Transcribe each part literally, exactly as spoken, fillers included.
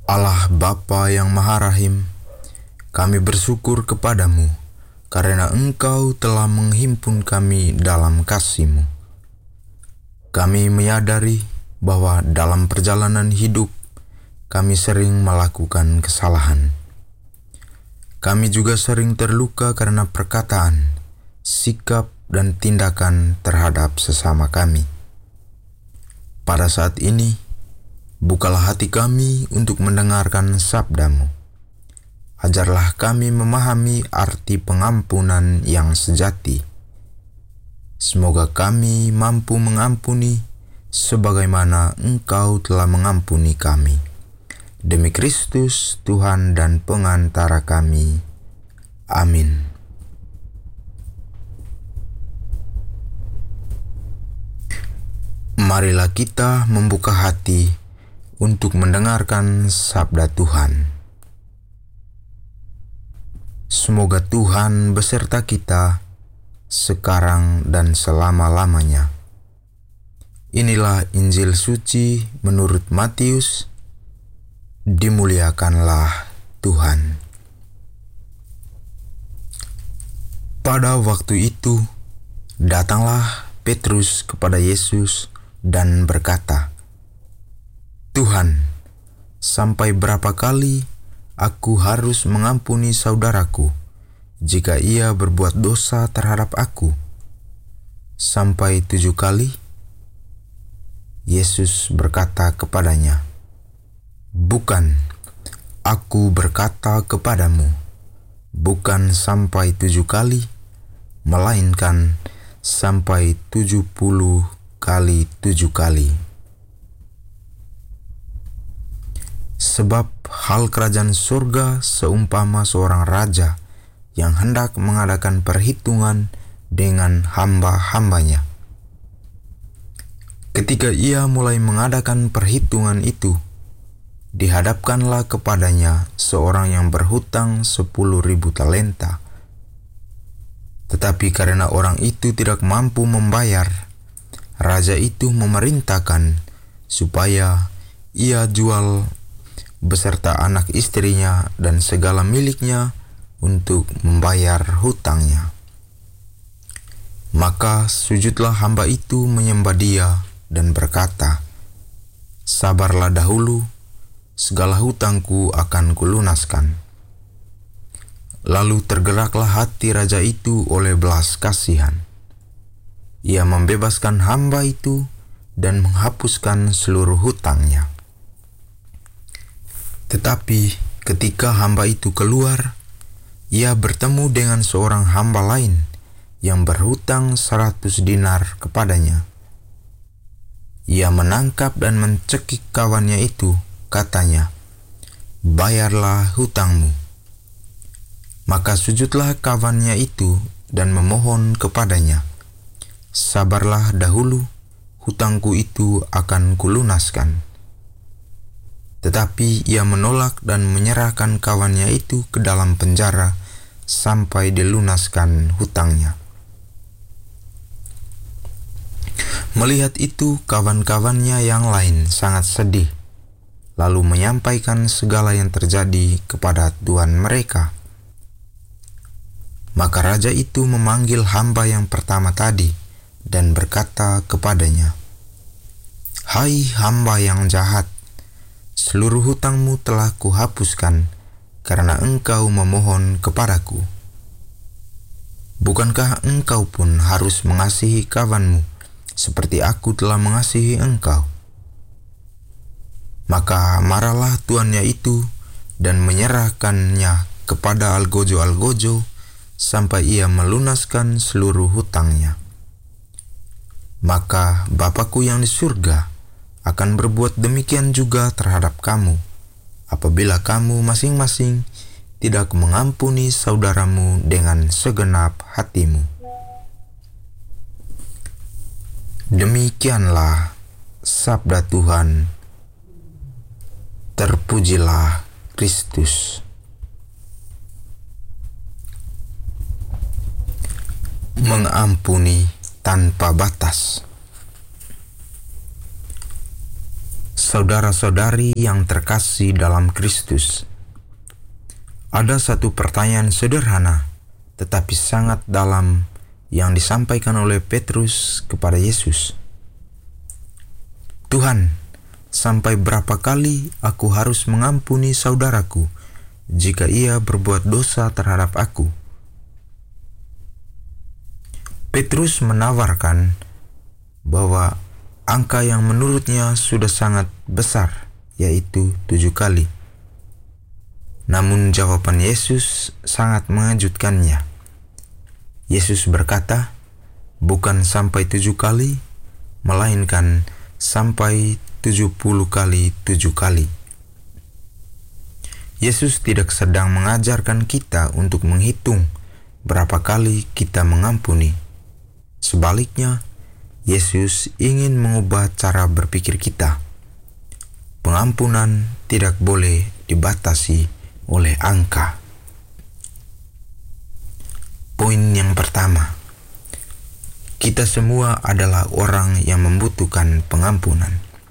Allah Bapa yang Maha Rahim, kami bersyukur kepadamu karena Engkau telah menghimpun kami dalam kasih-Mu. Kami menyadari bahwa dalam perjalanan hidup kami sering melakukan kesalahan. Kami juga sering terluka karena perkataan, sikap, dan tindakan terhadap sesama kami. Pada saat ini, bukalah hati kami untuk mendengarkan sabda-Mu. Ajarlah kami memahami arti pengampunan yang sejati. Semoga kami mampu mengampuni sebagaimana Engkau telah mengampuni kami. Demi Kristus, Tuhan dan pengantara kami. Amin. Marilah kita membuka hati untuk mendengarkan sabda Tuhan. Semoga Tuhan beserta kita sekarang dan selama-lamanya. Inilah Injil suci menurut Matius. Dimuliakanlah Tuhan. Pada waktu itu, datanglah Petrus kepada Yesus dan berkata, "Tuhan, sampai berapa kali aku harus mengampuni saudaraku jika ia berbuat dosa terhadap aku? Sampai tujuh kali?" Yesus berkata kepadanya, "Bukan, aku berkata kepadamu, bukan sampai tujuh kali, melainkan sampai tujuh puluh kali tujuh kali. Sebab hal kerajaan surga seumpama seorang raja yang hendak mengadakan perhitungan dengan hamba-hambanya. Ketika ia mulai mengadakan perhitungan itu, dihadapkanlah kepadanya seorang yang berhutang sepuluh ribu talenta. Tetapi karena orang itu tidak mampu membayar, raja itu memerintahkan supaya ia jual beserta anak istrinya dan segala miliknya untuk membayar hutangnya. Maka sujudlah hamba itu menyembah dia dan berkata, 'Sabarlah dahulu, segala hutangku akan kulunaskan.' Lalu tergeraklah hati raja itu oleh belas kasihan. Ia membebaskan hamba itu dan menghapuskan seluruh hutangnya. Tetapi ketika hamba itu keluar, ia bertemu dengan seorang hamba lain yang berhutang seratus dinar kepadanya. Ia menangkap dan mencekik kawannya itu, katanya, 'Bayarlah hutangmu.' Maka sujudlah kawannya itu dan memohon kepadanya, 'Sabarlah dahulu, hutangku itu akan kulunaskan.' Tetapi ia menolak dan menyerahkan kawannya itu ke dalam penjara sampai dilunaskan hutangnya. Melihat itu, kawan-kawannya yang lain sangat sedih, lalu menyampaikan segala yang terjadi kepada tuan mereka. Maka raja itu memanggil hamba yang pertama tadi dan berkata kepadanya, 'Hai hamba yang jahat, seluruh hutangmu telah kuhapuskan karena engkau memohon kepadaku. Bukankah engkau pun harus mengasihi kawanmu seperti aku telah mengasihi engkau?' Maka marahlah tuannya itu dan menyerahkannya kepada algojo-algojo sampai ia melunaskan seluruh hutangnya. Maka Bapakku yang di surga akan berbuat demikian juga terhadap kamu, apabila kamu masing-masing tidak mengampuni saudaramu dengan segenap hatimu." Demikianlah sabda Tuhan. Terpujilah Kristus. Mengampuni tanpa batas. Saudara-saudari yang terkasih dalam Kristus, ada satu pertanyaan sederhana tetapi sangat dalam yang disampaikan oleh Petrus kepada Yesus. Tuhan, sampai berapa kali aku harus mengampuni saudaraku jika ia berbuat dosa terhadap aku? Petrus menawarkan bahwa angka yang menurutnya sudah sangat besar, yaitu tujuh kali. Namun jawaban Yesus sangat mengejutkannya. Yesus berkata, bukan sampai tujuh kali, melainkan sampai tujuh puluh kali tujuh kali. Yesus tidak sedang mengajarkan kita untuk menghitung berapa kali kita mengampuni. Sebaliknya, Yesus ingin mengubah cara berpikir kita. Pengampunan tidak boleh dibatasi oleh angka. Poin yang pertama, kita semua adalah orang yang membutuhkan pengampunan.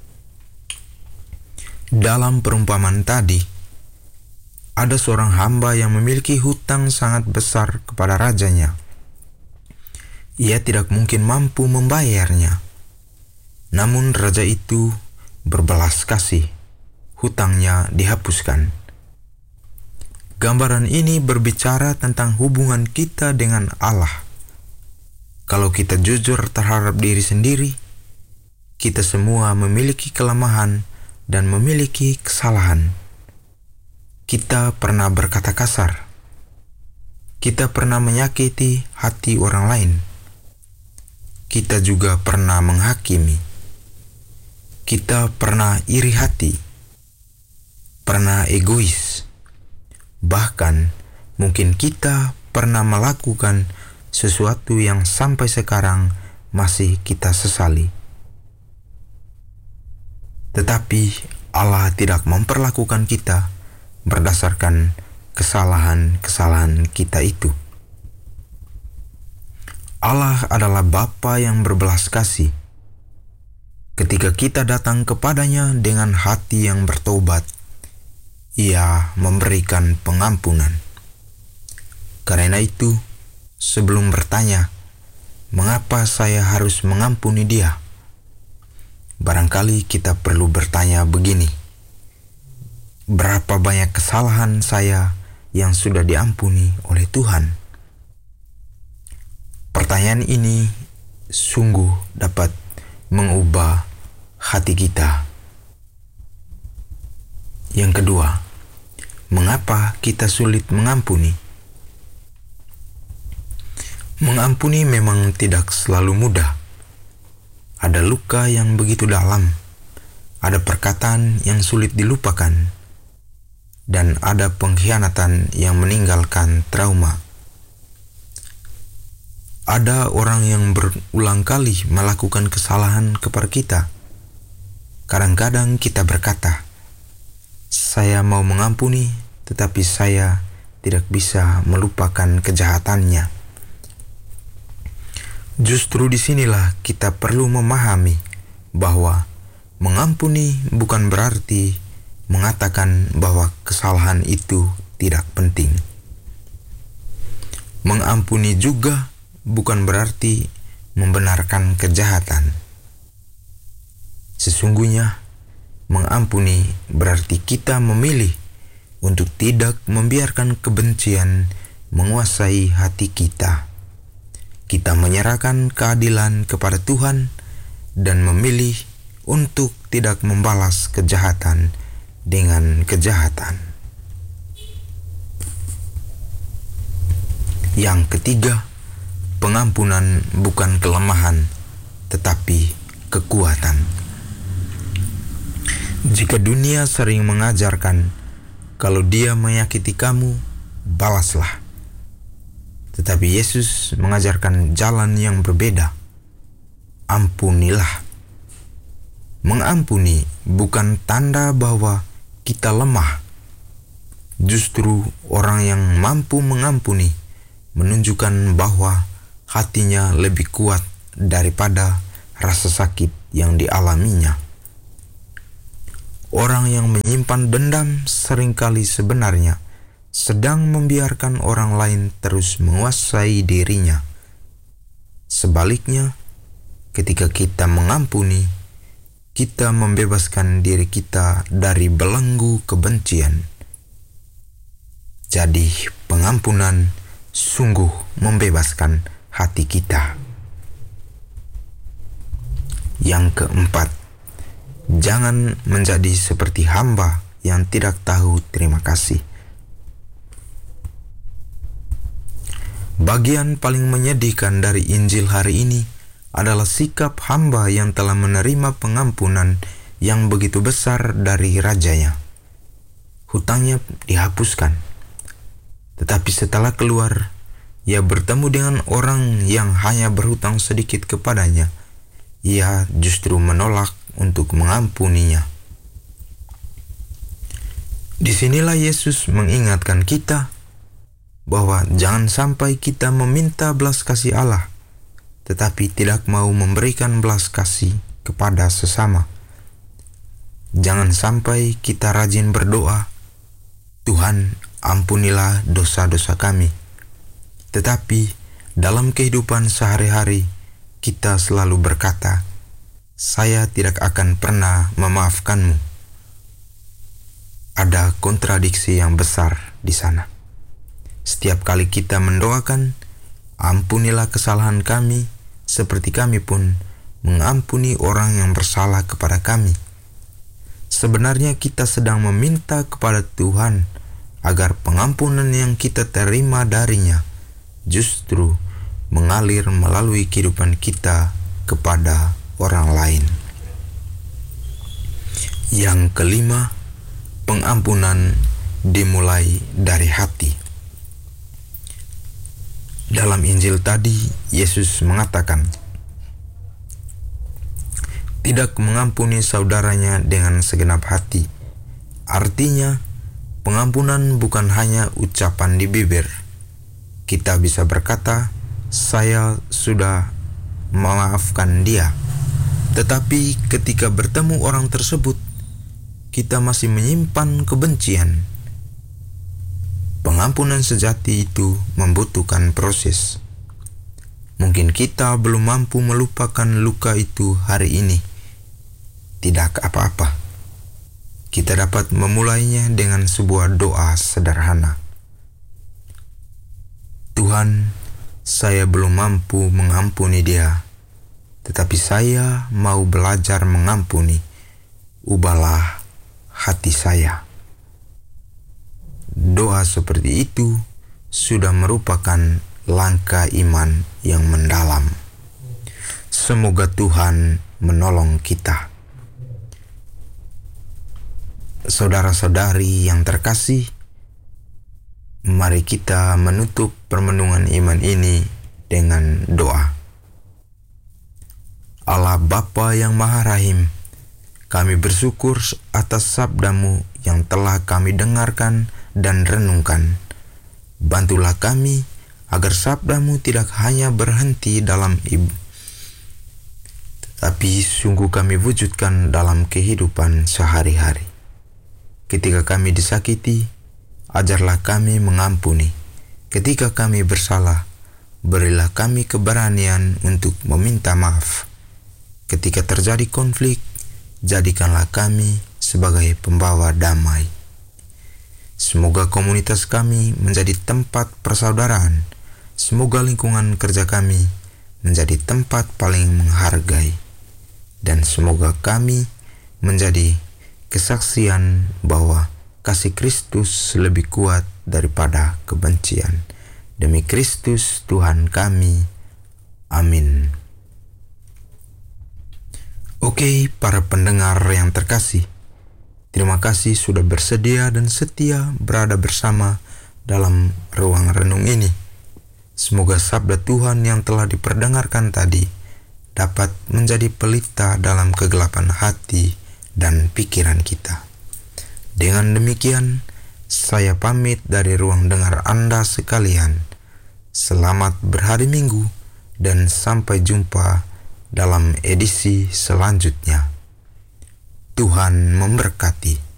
Dalam perumpamaan tadi, ada seorang hamba yang memiliki hutang sangat besar kepada rajanya. Ia tidak mungkin mampu membayarnya. Namun raja itu berbelas kasih. Hutangnya dihapuskan. Gambaran ini berbicara tentang hubungan kita dengan Allah. Kalau kita jujur terhadap diri sendiri, kita semua memiliki kelemahan dan memiliki kesalahan. Kita pernah berkata kasar. Kita pernah menyakiti hati orang lain. Kita juga pernah menghakimi. Kita pernah iri hati, pernah egois. Bahkan mungkin kita pernah melakukan sesuatu yang sampai sekarang masih kita sesali. Tetapi Allah tidak memperlakukan kita berdasarkan kesalahan-kesalahan kita itu. Allah adalah Bapa yang berbelas kasih. Ketika kita datang kepadanya dengan hati yang bertobat, Ia memberikan pengampunan. Karena itu, sebelum bertanya, mengapa saya harus mengampuni dia? Barangkali kita perlu bertanya begini, berapa banyak kesalahan saya yang sudah diampuni oleh Tuhan? Pertanyaan ini sungguh dapat mengubah hati kita. Yang kedua, mengapa kita sulit mengampuni? Mengampuni memang tidak selalu mudah. Ada luka yang begitu dalam, ada perkataan yang sulit dilupakan, dan ada pengkhianatan yang meninggalkan trauma. Ada orang yang berulang kali melakukan kesalahan kepada kita. Kadang-kadang kita berkata, saya mau mengampuni, tetapi saya tidak bisa melupakan kejahatannya. Justru disinilah kita perlu memahami bahwa mengampuni bukan berarti mengatakan bahwa kesalahan itu tidak penting. Mengampuni juga bukan berarti membenarkan kejahatan. Sesungguhnya, mengampuni berarti kita memilih untuk tidak membiarkan kebencian menguasai hati kita. Kita menyerahkan keadilan kepada Tuhan dan memilih untuk tidak membalas kejahatan dengan kejahatan. Yang ketiga, pengampunan bukan kelemahan, tetapi kekuatan. Jika dunia sering mengajarkan, kalau dia menyakiti kamu, balaslah. Tetapi Yesus mengajarkan jalan yang berbeda. Ampunilah. Mengampuni bukan tanda bahwa kita lemah. Justru orang yang mampu mengampuni menunjukkan bahwa hatinya lebih kuat daripada rasa sakit yang dialaminya. Orang yang menyimpan dendam seringkali sebenarnya sedang membiarkan orang lain terus menguasai dirinya. Sebaliknya, ketika kita mengampuni, kita membebaskan diri kita dari belenggu kebencian. Jadi, pengampunan sungguh membebaskan hati kita. Yang keempat, jangan menjadi seperti hamba yang tidak tahu terima kasih. Bagian paling menyedihkan dari Injil hari ini adalah sikap hamba yang telah menerima pengampunan yang begitu besar dari rajanya. Hutangnya dihapuskan. Tetapi setelah keluar, ia bertemu dengan orang yang hanya berhutang sedikit kepadanya. Ia justru menolak untuk mengampuninya. Disinilah Yesus mengingatkan kita bahwa jangan sampai kita meminta belas kasih Allah, tetapi tidak mau memberikan belas kasih kepada sesama. Jangan sampai kita rajin berdoa, Tuhan, ampunilah dosa-dosa kami. Tetapi dalam kehidupan sehari-hari, kita selalu berkata, saya tidak akan pernah memaafkanmu. Ada kontradiksi yang besar di sana. Setiap kali kita mendoakan, ampunilah kesalahan kami, seperti kami pun mengampuni orang yang bersalah kepada kami. Sebenarnya kita sedang meminta kepada Tuhan agar pengampunan yang kita terima darinya justru mengalir melalui kehidupan kita kepada orang lain. Yang kelima, pengampunan dimulai dari hati. Dalam Injil tadi, Yesus mengatakan, tidak mengampuni saudaranya dengan segenap hati. Artinya, pengampunan bukan hanya ucapan di bibir. Kita bisa berkata, saya sudah memaafkan dia. Tetapi ketika bertemu orang tersebut, kita masih menyimpan kebencian. Pengampunan sejati itu membutuhkan proses. Mungkin kita belum mampu melupakan luka itu hari ini. Tidak apa-apa. Kita dapat memulainya dengan sebuah doa sederhana. Tuhan, saya belum mampu mengampuni dia, tetapi saya mau belajar mengampuni. Ubahlah hati saya. Doa seperti itu sudah merupakan langkah iman yang mendalam. Semoga Tuhan menolong kita. Saudara-saudari yang terkasih, mari kita menutup permenungan iman ini dengan doa. Allah Bapa yang Maha Rahim, kami bersyukur atas sabda-Mu yang telah kami dengarkan dan renungkan. Bantulah kami agar sabda-Mu tidak hanya berhenti dalam ibu, tetapi sungguh kami wujudkan dalam kehidupan sehari-hari. Ketika kami disakiti, ajarlah kami mengampuni. Ketika kami bersalah, berilah kami keberanian untuk meminta maaf. Ketika terjadi konflik, jadikanlah kami sebagai pembawa damai. Semoga komunitas kami menjadi tempat persaudaraan. Semoga lingkungan kerja kami menjadi tempat paling menghargai. Dan semoga kami menjadi kesaksian bahwa kasih Kristus lebih kuat daripada kebencian. Demi Kristus Tuhan kami. Amin. Oke, para pendengar yang terkasih, terima kasih sudah bersedia dan setia berada bersama dalam ruang renung ini. Semoga sabda Tuhan yang telah diperdengarkan tadi dapat menjadi pelita dalam kegelapan hati dan pikiran kita. Dengan demikian, saya pamit dari ruang dengar Anda sekalian. Selamat berhari Minggu dan sampai jumpa dalam edisi selanjutnya. Tuhan memberkati.